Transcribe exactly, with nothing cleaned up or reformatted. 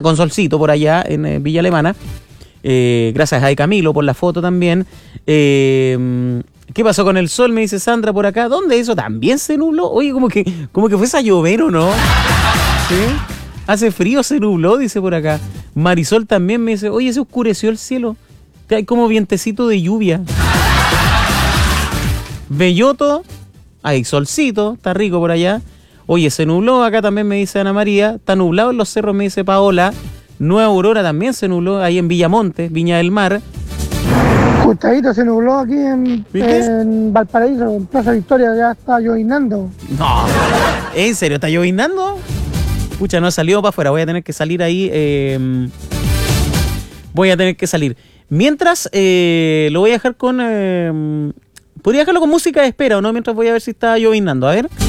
con solcito por allá en eh, Villa Alemana. Eh, gracias a Camilo por la foto también. Eh, ¿Qué pasó con el sol? Me dice Sandra por acá. ¿Dónde eso? ¿También se nubló? Oye, como que, como que fuese a llover, ¿o no? ¿Sí? Hace frío, se nubló, dice por acá. Marisol también me dice, oye, se oscureció el cielo. Hay como vientecito de lluvia. Belloto, hay solcito, está rico por allá. Oye, se nubló, acá también me dice Ana María. Está nublado en los cerros, me dice Paola. Nueva Aurora también se nubló, ahí en Villamonte, Viña del Mar. Justadito se nubló aquí en, en Valparaíso, en Plaza Victoria, ya está llovinando. No, ¿en serio está llovinando? Pucha, no he salido para afuera, voy a tener que salir ahí. Eh, voy a tener que salir. Mientras, eh, lo voy a dejar con... Eh, podría dejarlo con música de espera, ¿o no? Mientras voy a ver si está llovinando, a ver...